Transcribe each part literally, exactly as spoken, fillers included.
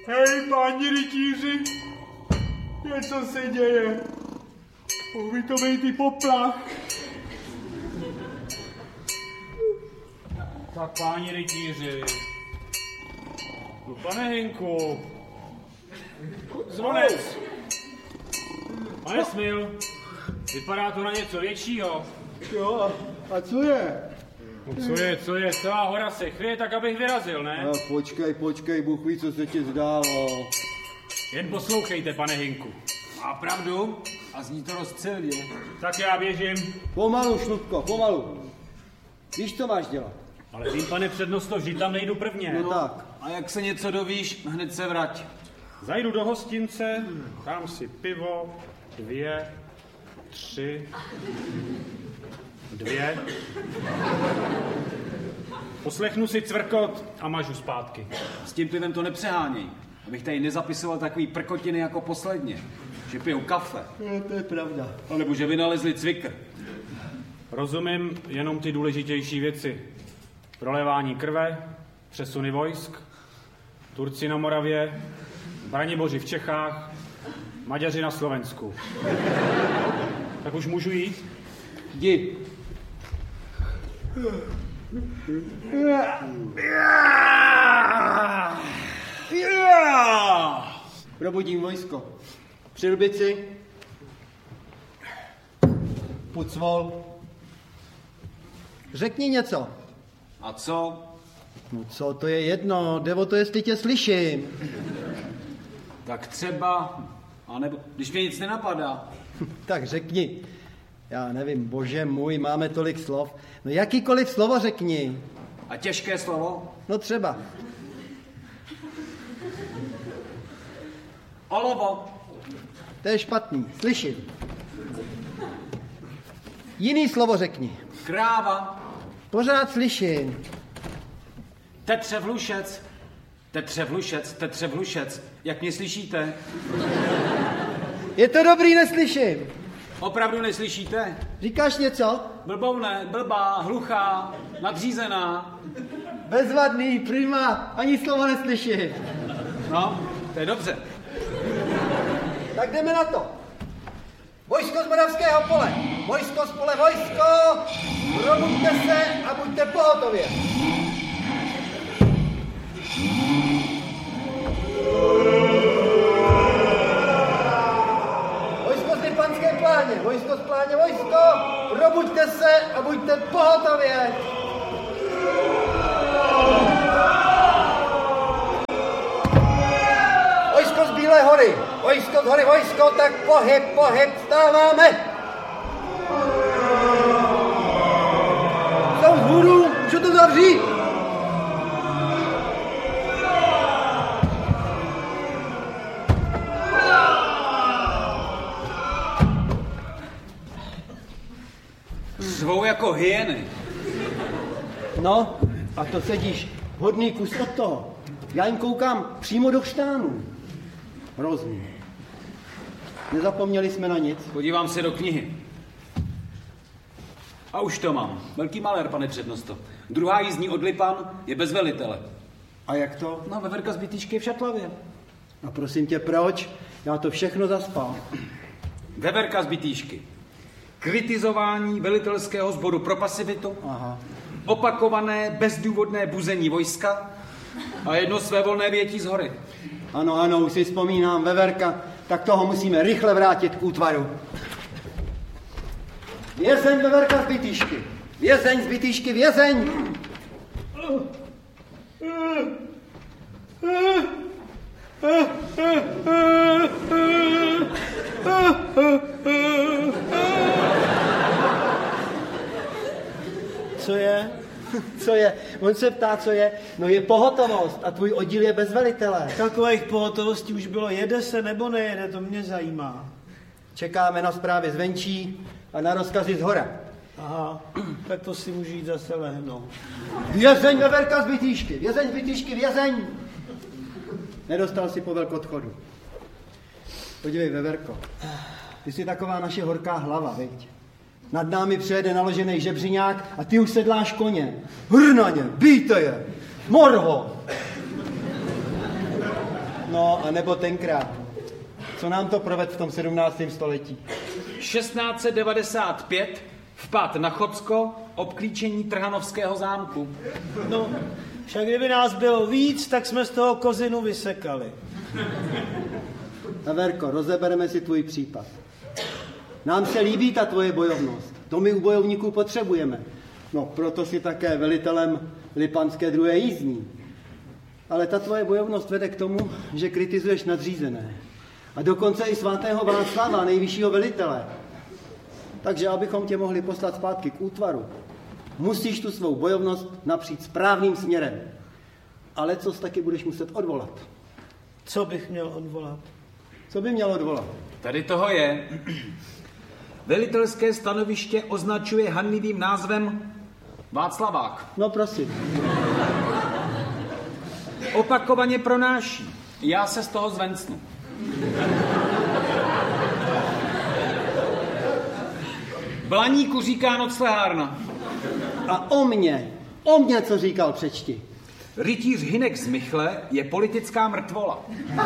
Hej, páni rytíři, něco se děje. Mohl by to být i poplach. Tak, páni rytíři. No, pane Hinku. Zvonec. Pane Smil, vypadá to na něco většího. Jo, a, a co je? No, co je, co je, celá hora se chvěje, tak abych vyrazil, ne? No, počkej, počkej, Bůh ví, co se ti zdálo. Jen poslouchejte, pane Hinku. Má pravdu a zní to rozcelně. Tak já běžím. Pomalu, Šlupko, pomalu. Víš, co máš dělat? Ale vím, pane přednosto, že tam nejdu prvně. No tak. A jak se něco dovíš, hned se vrať. Zajdu do hostince, dám si pivo, dvě, tři, dvě. Poslechnu si cvrkot a mažu zpátky. S tím pivem to nepřeháněj, abych tady nezapisoval takový prkotiny jako posledně. Že pijou kafe. No, to je pravda. A nebo že vynalezli cvikr. Rozumím jenom ty důležitější věci. Prolévání krve, přesuny vojsk, Turci na Moravě, Braniboři v Čechách, Maďaři na Slovensku. Tak už můžu jít? Jdi. Probudím vojsko. Přilbici. Pucvol. Řekni něco. A co? No co, to je jedno, jde o to, jestli tě slyším. Tak třeba, anebo když mě nic nenapadá. Tak řekni. Já nevím, bože můj, máme tolik slov. No jakýkoliv slovo řekni. A těžké slovo? No třeba. Olovo. To je špatný, slyším. Jiný slovo řekni. Kráva. Pořád slyším. Tetřevlušec. Tetřevlušec, tetřevlušec. Jak mě slyšíte? Je to dobrý, neslyším. Opravdu neslyšíte? Říkáš něco? Blboune, blbá, hluchá, nadřízená. Bezvadný, prima, ani slovo neslyším. No, to je dobře. Tak jdeme na to. Vojsko z Moravského pole. Vojsko z pole, vojsko. Probuďte se a buďte pohotově. Vojsko z Lipanské pláně. Vojsko z pláně, vojsko. Probuďte se a buďte pohotově. Vojsko z Bílé hory. Vojsko z hory, vojsko, tak pohyb, pohyb, vstáváme. Jsou vzhůru, můžu to zavřít. Zvou jako hyeny. No, a to sedíš hodný kus od toho. Já jim koukám přímo do chřtánu. Hrozný. Nezapomněli jsme na nic. Podívám se do knihy. A už to mám. Velký malér, pane přednosto. Druhá jízdní od Lipan je bez velitele. A jak to? No, veverka z Bytýšky je v Šatlavě. A prosím tě, proč? Já to všechno zaspal. Veverka z Bytýšky. Kritizování velitelského sboru pro pasivitu. Aha. Opakované bezdůvodné buzení vojska a jedno svévolné větí z hory. Ano, ano, už si vzpomínám, veverka, tak toho musíme rychle vrátit k útvaru. Vězeň, veverka z Bytýšky. Vězeň z Bytýšky, vězeň. Co je? Co je? On se ptá, co je. No je pohotovost a tvůj oddíl je bez velitele. Takových pohotovostí už bylo, jede se nebo nejede, to mě zajímá. Čekáme na zprávy zvenčí a na rozkazy z hora. Aha, tak to si můžu jít zase lehnout. Vězeň, veverka z Bytýšky, vězeň z Bytýšky, vězeň! Nedostal si po velkodchodu. Podívej, veverko, ty jsi taková naše horká hlava, viď? Nad námi přejede naložený žebřiňák a ty už sedláš koně. Hr na ně, bijte je, morho! No, anebo tenkrát. Co nám to proved v tom sedmnáctém století? šestnáct set devadesát pět vpad na Chocko, obklíčení Trhanovského zámku. No, však kdyby nás bylo víc, tak jsme z toho kozinu vysekali. Veverko, rozebereme si tvůj případ. Nám se líbí ta tvoje bojovnost. To my u bojovníků potřebujeme. No, proto si také velitelem Lipanské druhé jízdní. Ale ta tvoje bojovnost vede k tomu, že kritizuješ nadřízené. A dokonce i svatého Václava, nejvyššího velitele. Takže abychom tě mohli poslat zpátky k útvaru, musíš tu svou bojovnost napřít správným směrem. Ale co taky budeš muset odvolat. Co bych měl odvolat? Co by měl odvolat? Tady toho je. Velitelské stanoviště označuje hanlivým názvem Václavák. No prosím. Opakovaně pronáší. Já se z toho zvencnu. Blaníku říká noclehárna. A o mně, o mně, co říkal, přečti. Rytíř Hynek z Michle je politická mrtvola.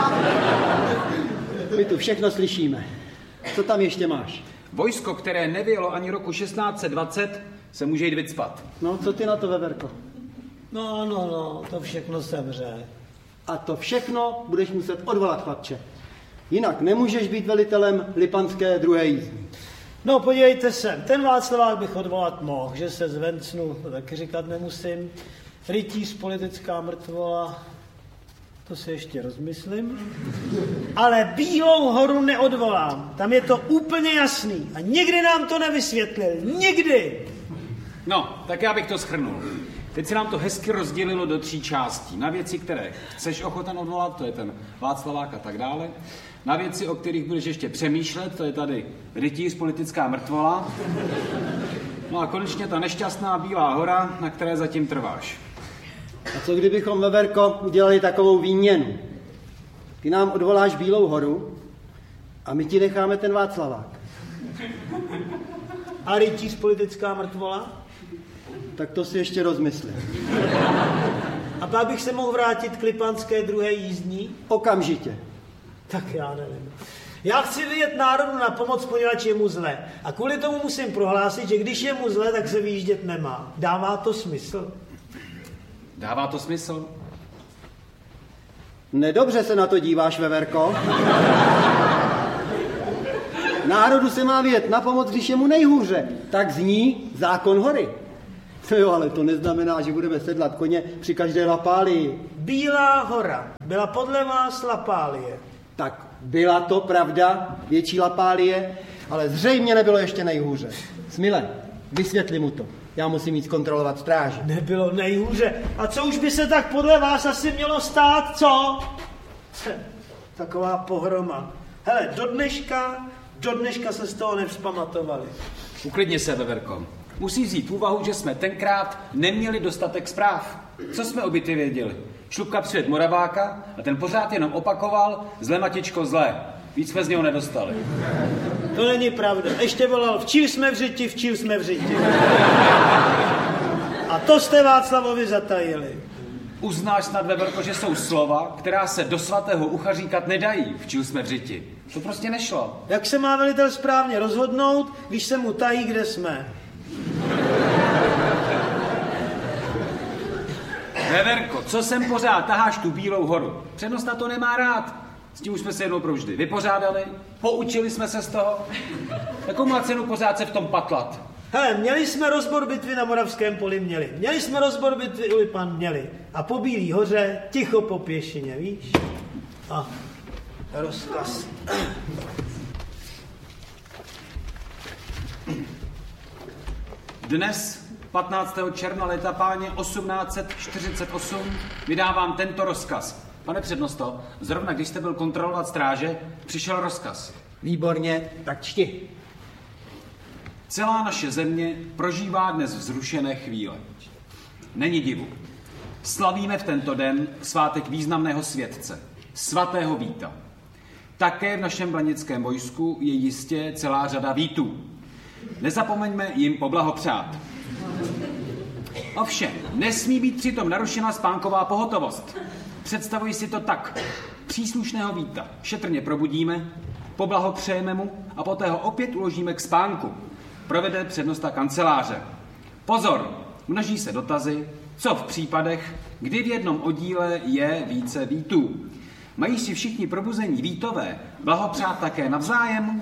My tu všechno slyšíme. Co tam ještě máš? Vojsko, které nevělo ani roku šestnáct set dvacet, se může jít vycpat. No, co ty na to, Veverko? No, no, no, to všechno sevře. A to všechno budeš muset odvolat, chlapče. Jinak nemůžeš být velitelem Lipanské druhé jízdní. No, podívejte se, ten Václavák bych odvolat mohl, že se zvencnu, to taky říkat nemusím. Rytíř, politická mrtvola, to se ještě rozmyslím. Ale Bílou horu neodvolám, tam je to úplně jasný. A nikdy nám to nevysvětlil, nikdy! No, tak já bych to shrnul. Teď se nám to hezky rozdělilo do tří částí. Na věci, které chceš ochoten odvolat, to je ten Václavák a tak dále. Na věci, o kterých budeš ještě přemýšlet, to je tady rytíř, politická mrtvola. No a konečně ta nešťastná Bílá hora, na které zatím trváš. A co kdybychom, Veverko, udělali takovou výměnu? Ty nám odvoláš Bílou horu a my ti necháme ten Václavák. A rytíř, politická mrtvola? Tak to si ještě rozmyslím. A pak bych se mohl vrátit k Lipanské druhé jízdní? Okamžitě. Tak já nevím. Já chci vyjet národu na pomoc, poněvadž je mu zle. A kvůli tomu musím prohlásit, že když je mu zle, tak se vyjíždět nemá. Dává to smysl? Dává to smysl? Nedobře se na to díváš, Veverko. Národu se má vyjet na pomoc, když je mu nejhůře. Tak zní zákon hory. Jo, ale to neznamená, že budeme sedlat koně při každé lapálii. Bílá hora byla podle vás lapálie. Tak byla to pravda, větší lapálie, ale zřejmě nebylo ještě nejhůře. Smile, vysvětli mu to. Já musím jít zkontrolovat stráže. Nebylo nejhůře. A co už by se tak podle vás asi mělo stát, co? Taková pohroma. Hele, do dneška, do dneška se z toho nevzpamatovali. Uklidni se, Veverko. Musí vzít v úvahu, že jsme tenkrát neměli dostatek zpráv. Co jsme o bitvě věděli? Šlupka přijet Moraváka a ten pořád jenom opakoval zle, Matičko, zle. Víc jsme z něho nedostali. To není pravda. Ještě volal, včíl jsme v řiti, včíl jsme v řiti. A to jste Václavovi zatajili. Uznáš snad, Veverko, že jsou slova, která se do svatého ucha říkat nedají, včíl jsme v řiti. To prostě nešlo. Jak se má velitel správně rozhodnout, když se mu tají, kde jsme? Veverko, co sem pořád taháš tu Bílou horu? Přednost na to nemá rád. S tím už jsme se jednou provždy vypořádali, poučili jsme se z toho. Jakou má cenu pořád se v tom patlat? Hele, měli jsme rozbor bitvy na Moravském poli, měli. Měli jsme rozbor bitvy u Lipan, měli. A po Bílý hoře ticho po pěšině, víš? A rozkaz. Dnes, patnáctého června leta páně osmnáct set čtyřicet osm, vydávám tento rozkaz. Pane přednosto, zrovna když jste byl kontrolovat stráže, přišel rozkaz. Výborně, tak čti. Celá naše země prožívá dnes vzrušené chvíle. Není divu. Slavíme v tento den svátek významného světce, svatého Víta. Také v našem blanickém vojsku je jistě celá řada vítů. Nezapomeňme jim poblahopřát. Ovšem, nesmí být přitom narušena spánková pohotovost. Představuji si to tak. Příslušného víta šetrně probudíme, poblahopřejeme mu a poté ho opět uložíme k spánku. Provede přednosta kanceláře. Pozor, množí se dotazy, co v případech, kdy v jednom oddíle je více vítů. Mají si všichni probuzení vítové blahopřát také navzájem?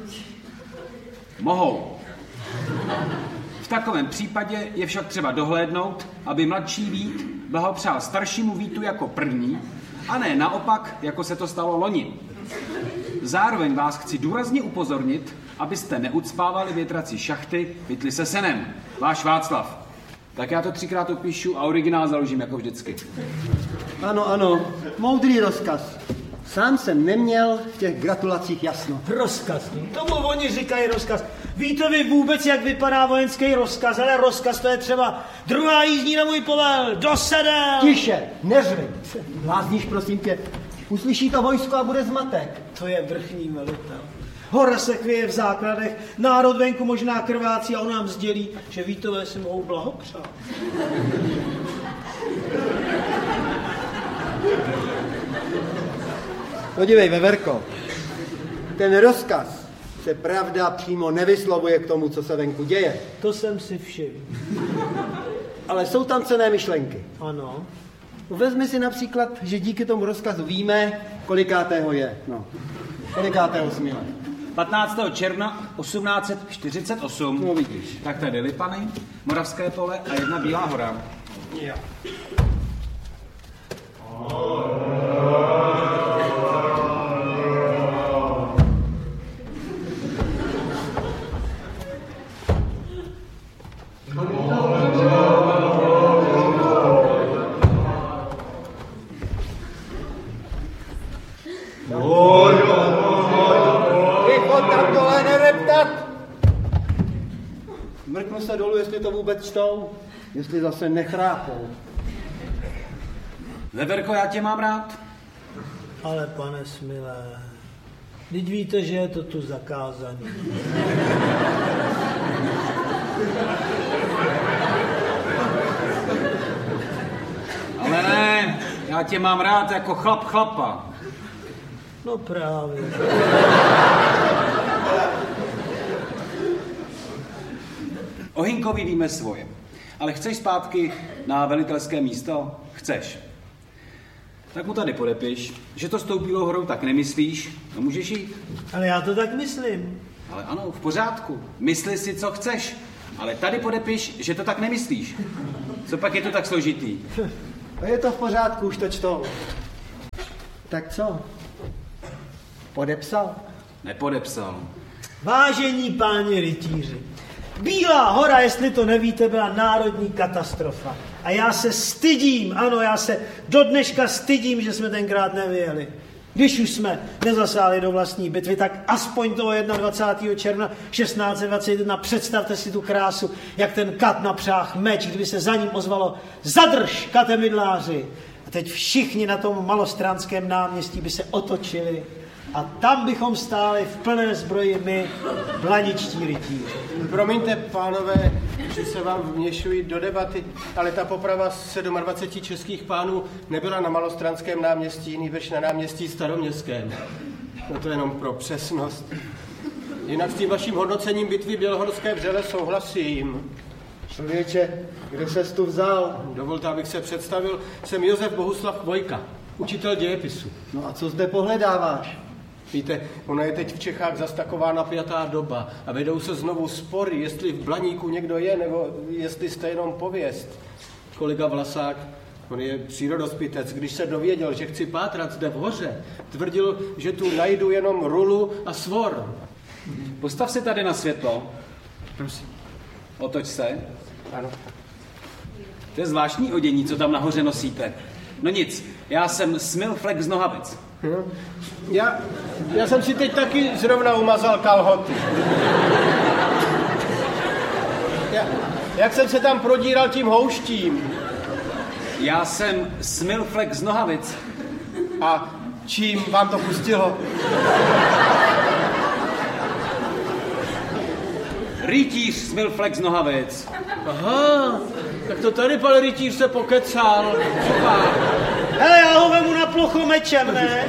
Mohou. V takovém případě je však třeba dohlédnout, aby mladší vít blahopřál staršímu vítu jako první, a ne naopak, jako se to stalo loni. Zároveň vás chci důrazně upozornit, abyste neucpávali větrací šachty pytli se senem. Váš Václav. Tak já to třikrát opíšu a originál založím jako vždycky. Ano, ano, moudrý rozkaz. Sám jsem neměl v těch gratulacích jasno. Rozkaz, tomu oni říkají rozkaz. Víte vy vůbec, jak vypadá vojenský rozkaz, ale rozkaz to je třeba druhá jízdní na můj povel, do sedel. Tiše, neřvi. Blázníš, prosím tě. Uslyší to vojsko a bude zmatek. To je vrchní velitel. Hora se chvěje v základech, národ venku možná krvácí a on nám sdělí, že vítové si mohou blahopřát. Podívej, Veverko, ten rozkaz se pravda přímo nevyslovuje k tomu, co se venku děje. To jsem si všiml. Ale jsou tam cenné myšlenky. Ano. Vezmi si například, že díky tomu rozkazu víme, kolikátého je. No, kolikátého Smile. patnáctého června osmnáct set čtyřicet osm. No vidíš. Tak tady Lipany, Moravské pole a jedna Bílá hora. Jo. Mrknu se dolů, jestli to vůbec čtou, jestli zase nechrápou. Veverko, já tě mám rád. Ale pane Smile, vždyť víte, že je to tu zakázané. Ale ne, já tě mám rád jako chlap chlapa. No právě. O Hinkovi víme svoje. Ale chceš zpátky na velitelské místo? Chceš. Tak mu tady podepiš, že to s tou Bílou horou tak nemyslíš a můžeš jít. Ale já to tak myslím. Ale ano, v pořádku. Mysli si, co chceš. Ale tady podepiš, že to tak nemyslíš. Co pak je to tak složitý? A je to v pořádku, už to čtou. Tak co? Podepsal? Nepodepsal. Vážení páni rytíři, Bílá hora, jestli to nevíte, byla národní katastrofa. A já se stydím, ano, já se do dneška stydím, že jsme tenkrát nevyjeli. Když už jsme nezasáhli do vlastní bitvy, tak aspoň toho dvacátého prvního června šestnáct set dvacet jedna představte si tu krásu, jak ten kat napřáh meč, kdyby se za ním ozvalo zadrž, kate mydláři. A teď všichni na tom malostranském náměstí by se otočili a tam bychom stáli v plné zbroji my, blaničtí rytíři. Promiňte, pánové, že se vám vměšují do debaty, ale ta poprava dvaceti sedmi českých pánů nebyla na Malostranském náměstí, nýbrž na náměstí Staroměstském. No to jenom pro přesnost. Jinak s tím vaším hodnocením bitvy Bělohorské vřele souhlasím. Člověče, kde ses tu vzal? Dovolte, abych se představil. Jsem Josef Bohuslav Vojka, učitel dějepisu. No a co zde pohledáváš? Víte, ona je teď v Čechách zas taková napjatá doba a vedou se znovu spory, jestli v Blaníku někdo je, nebo jestli jste jenom pověst. Kolega Vlasák, on je přírodospitec, když se dověděl, že chci pátrat zde v hoře, tvrdil, že tu najdu jenom rulu a svor. Postav si tady na světlo. Prosím. Otoč se. Ano. To je zvláštní odění, co tam nahoře nosíte. No nic, já jsem Smil Flek z Nohavic. Hm. Já, já jsem si teď taky zrovna umazal kalhoty. Já, jak jsem se tam prodíral tím houštím. Já jsem Smil Flek z Nohavic. A čím vám to pustilo? Rytíř Smil Flek z Nohavic. Aha, tak to tady pan rytíř se pokecal. Super. Hele, já ho vemu na plochu mečem, ne?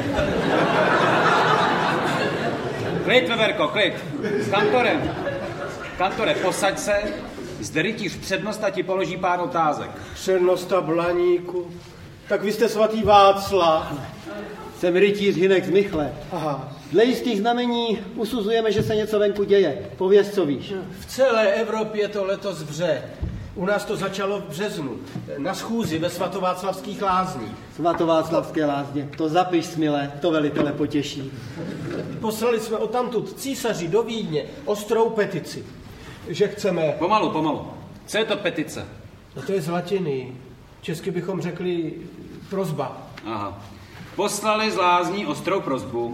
Klid, Veverko, klid. S kantorem. Kantore, posaď se. Zde rytíř přednosta ti položí pár otázek. Přednosta Blaníku. Tak vy jste svatý Václav. Jsem rytíř Hynek z Michle. Aha. Dle jistých znamení usuzujeme, že se něco venku děje. Pověz, co víš. V celé Evropě to letos vře. U nás to začalo v březnu. Na schůzi ve svatováclavských lázních. Svatováclavské lázně. To zapiš, smile, to velitele potěší. Poslali jsme odtamtud císaři do Vídně ostrou petici, že chceme... Pomalu, pomalu. Co je to petice? No to je z latiny. Česky bychom řekli prosba. Aha. Poslali z lázní ostrou prosbu.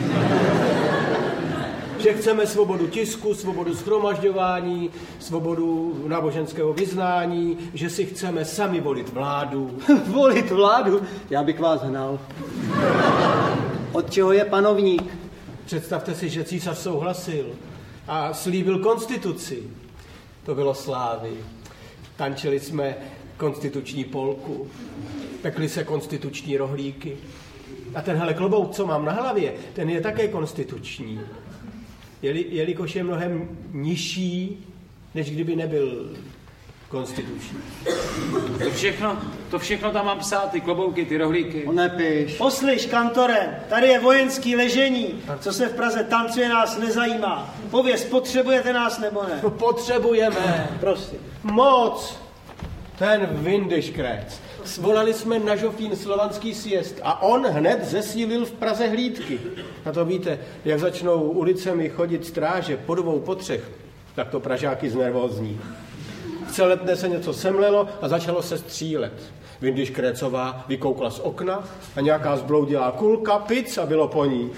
Že chceme svobodu tisku, svobodu shromažďování, svobodu náboženského vyznání, že si chceme sami volit vládu. Volit vládu? Já bych vás hnal. Od čeho je panovník? Představte si, že císař souhlasil a slíbil konstituci. To bylo slávy. Tančili jsme konstituční polku, pekli se konstituční rohlíky. A tenhle klobouk, co mám na hlavě, ten je také konstituční. Jeli, jelikož je mnohem nižší, než kdyby nebyl konstituční. To všechno, to všechno tam mám psát, ty klobouky, ty rohlíky. O, nepiš. Poslyš, kantore, tady je vojenský ležení. Co se v Praze tancuje, nás nezajímá. Pověz, potřebujete nás nebo ne? No, potřebujeme. Prosím. Moc. Ten Windischkreuz. Svolali jsme na Žofín slovanský sjezd a on hned zesílil v Praze hlídky. A to víte, jak začnou ulicemi chodit stráže po dvou, po třech, tak to Pražáky znervózní. V celé dne se něco semlelo a začalo se střílet. Windischkreuzová vykoukla z okna a nějaká zbloudilá kulka, pic a bylo po ní.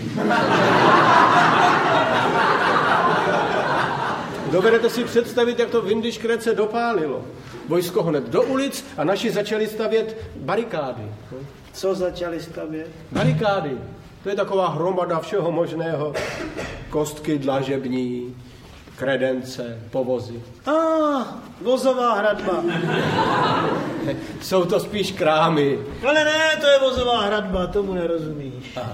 Dovedete si představit, jak to Windischkreuze dopálilo. Vojsko hned do ulic a naši začali stavět barikády. Co začali stavět? Barikády. To je taková hromada všeho možného. Kostky dlažební, kredence, povozy. A, ah, vozová hradba. Jsou to spíš krámy. Ale ne, to je vozová hradba, tomu nerozumíš. Aha.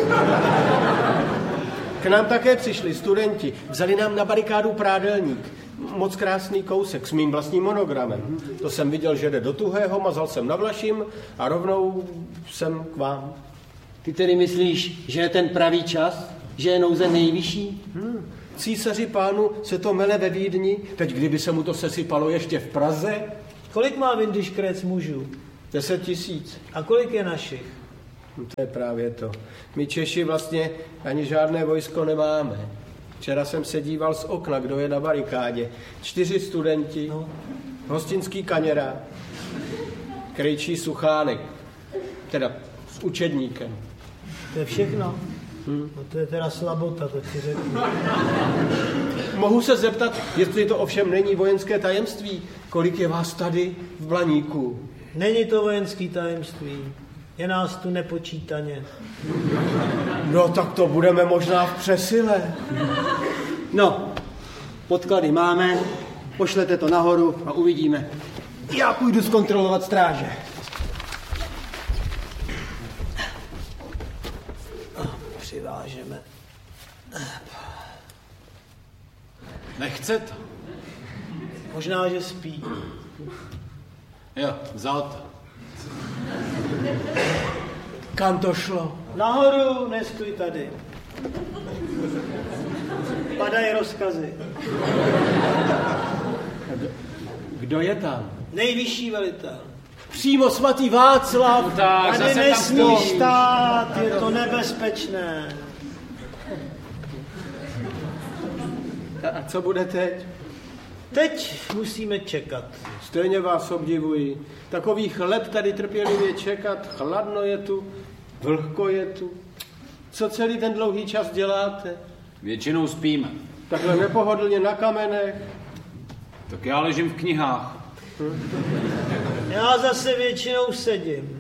K nám také přišli studenti. Vzali nám na barikádu prádelník. Moc krásný kousek s mým vlastním monogramem. To jsem viděl, že jde do tuhého, mazal jsem na Vlašim a rovnou jsem k vám. Ty tedy myslíš, že je ten pravý čas? Že je nouze nejvyšší? Hmm. Císaři pánu se to mele ve Vídni, teď kdyby se mu to sesypalo ještě v Praze. Kolik má Windischkreuz mužů? Deset tisíc. A kolik je našich? No to je právě to. My Češi vlastně ani žádné vojsko nemáme. Včera jsem se díval z okna, kdo je na barikádě. Čtyři studenti, no. Hostinský kaněra, krejčí Suchánek, teda s učedníkem. To je všechno? Hmm. No to je teda slabota, to ti řeknu. Mohu se zeptat, jestli to ovšem není vojenské tajemství, kolik je vás tady v Blaníku? Není to vojenský tajemství. Je nás tu nepočítaně. No tak to budeme možná v přesile. No, podklady máme, pošlete to nahoru a uvidíme. Já půjdu zkontrolovat stráže. Přivážeme. Nechce to. Možná, že spí. Jo, vzal to. Kam to šlo? Nahoru, nestůj tady. Padají rozkazy. Kdo je tam? Nejvyšší velitel. Přímo svatý Václav. Tak, Tady zase nesmíš tam stát, je to nebezpečné. A co bude teď? Teď musíme čekat. Stejně vás obdivuji. Takových let tady trpělivě čekat, chladno je tu, vlhko je tu. Co celý ten dlouhý čas děláte? Většinou spíme. Takhle nepohodlně na kamenech. Tak já ležím v knihách. Hm? Já zase většinou sedím.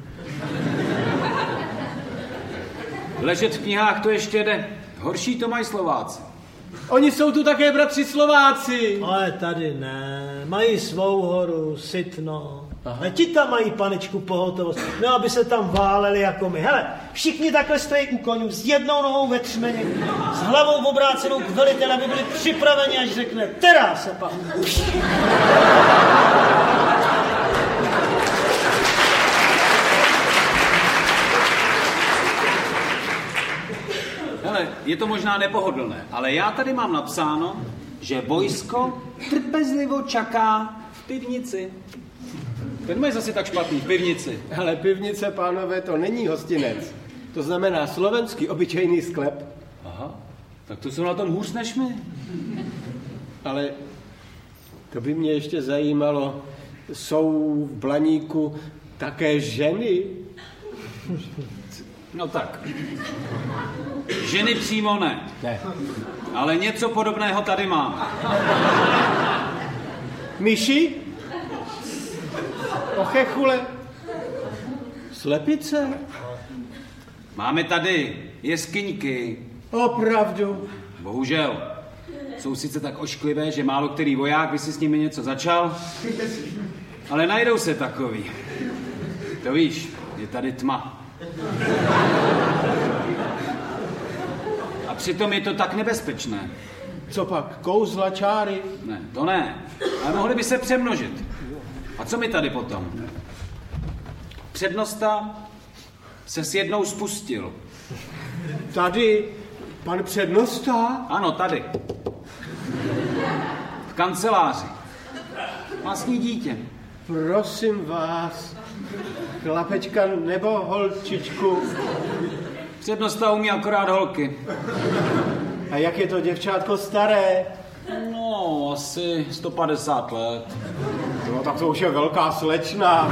Ležet v knihách to ještě jde. Horší to mají Slováci. Oni jsou tu také bratři Slováci. Ale tady ne, mají svou horu, Sitno. A ti tam mají, panečku, pohotovost. No, aby se tam váleli jako my. Hele, všichni takhle stojí u konňů s jednou nohou ve třmeně, s hlavou obrácenou k veliteli, aby byli připraveni, až řekne, teraz se pak. Hele, je to možná nepohodlné, ale já tady mám napsáno, že vojsko trpezlivo čaká v pivnici. Ten je zase tak špatný, v pivnici. Ale pivnice, pánové, to není hostinec. To znamená slovenský obyčejný sklep. Aha, tak to jsou na tom hůř než my. Ale to by mě ještě zajímalo, jsou v Blaníku také ženy? No tak, ženy přímo ne. Ne. Ale něco podobného tady mám. Myši? Ochechule? Slepice? Máme tady jeskyňky. Opravdu? Bohužel. Jsou sice tak ošklivé, že málo který voják by si s nimi něco začal, ale najdou se takový. To víš, je tady tma. A přitom je to tak nebezpečné. Co pak, kouzla, čáry? Ne, to ne. Ale mohli by se přemnožit. A co mi tady potom? Přednosta se s jednou spustil. Tady, pan přednosta? Ano, tady. V kanceláři. Má s ní dítě. Prosím vás, chlapečka nebo holčičku? Přednosta umí akorát holky. A jak je to děvčátko staré? No, asi sto padesát let. No tak to už je velká slečna.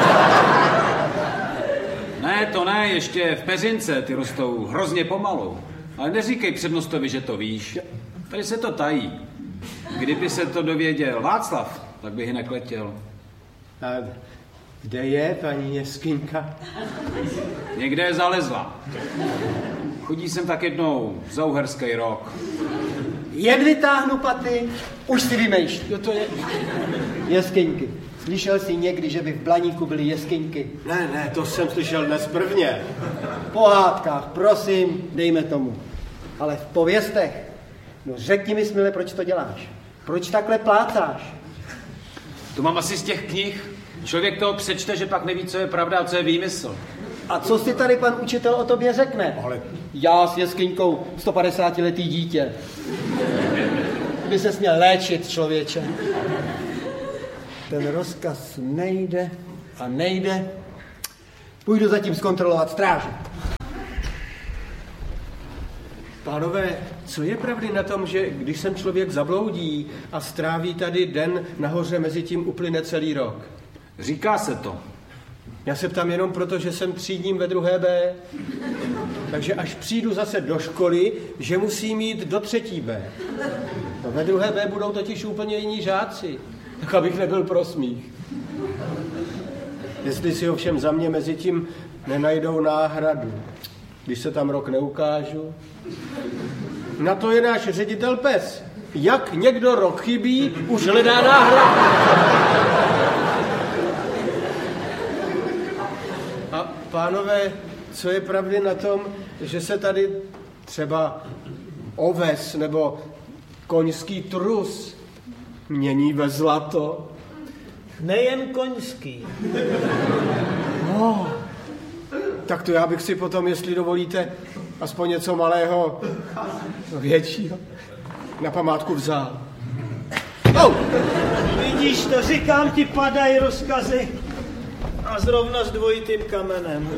Ne, to ne, ještě v peřince ty rostou hrozně pomalu. Ale neříkej přednostovi, že to víš. Tady se to tají. Kdyby se to dověděl Václav, tak by hinek letěl. A kde je paní jeskyňka? Někde je zalezla. Chodí sem tak jednou za uherský rok. Jen vytáhnu paty, už si vymýšlí. Jo, to je... Jeskyňky. Slyšel jsi někdy, že by v Blaníku byly jeskyňky? Ne, ne, to jsem slyšel dnes prvně. V pohádkách, prosím, dejme tomu. Ale v pověstech. No řekni mi, Smile, proč to děláš? Proč takhle plácáš? To mám asi z těch knih. Člověk toho přečte, že pak neví, co je pravda a co je výmysl. A co si tady pan učitel o tobě řekne? Ale... Já s jeskyňkou stopadesátiletý dítě. By se směl léčit, člověče. Ten rozkaz nejde a nejde. Půjdu zatím zkontrolovat stráže. Pánové, co je pravdy na tom, že když sem člověk zabloudí a stráví tady den nahoře, mezi tím uplyne celý rok? Říká se to. Já se ptám jenom proto, že jsem třídním ve druhé B. Takže až přijdu zase do školy, že musím jít do třetí B. No, ve druhé B budou totiž úplně jiní žáci. Tak abych nebyl pro smích. Jestli si ovšem za mě mezi tím nenajdou náhradu, když se tam rok neukážu. Na to je náš ředitel Pes. Jak někdo rok chybí, už hledá náhradu. A pánové, co je pravdy na tom, že se tady třeba oves nebo koňský trus mění ve zlato? Nejen koňský. No, tak to já bych si potom, jestli dovolíte, aspoň něco malého, většího, na památku vzal. Oh! Vidíš to, říkám ti, padají rozkazy. A zrovna s dvojitým kamenem.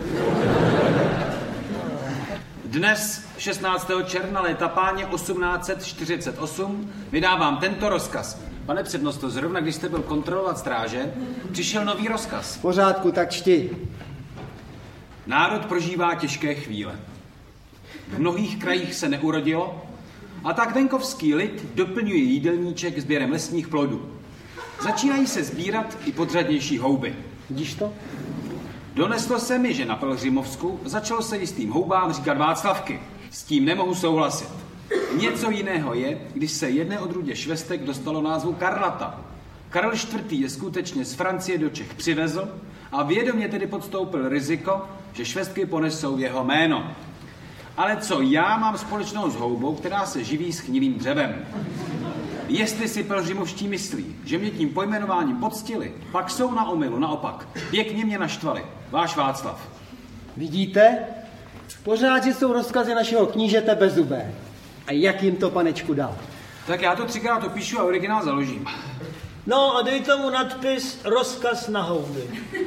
Dnes, šestnáctého června léta páně osmnáct set čtyřicet osm, vydávám tento rozkaz. Pane přednosto, zrovna když jste byl kontrolovat stráže, přišel nový rozkaz. V pořádku, tak čti. Národ prožívá těžké chvíle. V mnohých krajích se neurodilo a tak venkovský lid doplňuje jídelníček sběrem lesních plodů. Začínají se sbírat i podřadnější houby. Vidíš to? Doneslo se mi, že na Pelhřimovsku začalo se jistým houbám říkat Václavky. S tím nemohu souhlasit. Něco jiného je, když se jedné odrůdě švestek dostalo názvu Karlata. Karel čtvrtý je skutečně z Francie do Čech přivezl a vědomě tedy podstoupil riziko, že švestky ponesou jeho jméno. Ale co já mám společného s houbou, která se živí schnilým dřevem? Jestli si pelhřimovští myslí, že mě tím pojmenováním poctili, pak jsou na omylu, naopak. Pěkně mě naštvali. Váš Václav. Vidíte? Pořád, že jsou rozkazy našeho knížete Bezzubé. A jak jim to, panečku, dal? Tak já to třikrát opíšu a originál založím. No a dej tomu nadpis rozkaz na houby.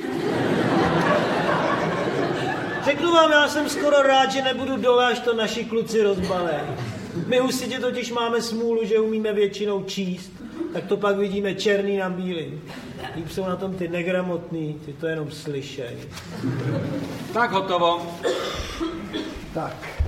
Řeknu vám, já jsem skoro rád, že nebudu dole, až to naši kluci rozbalej. My husitě totiž máme smůlu, že umíme většinou číst, tak to pak vidíme černý na bílý. Líp jsou na tom ty negramotný, ty to jenom slyšej. Tak hotovo. Tak.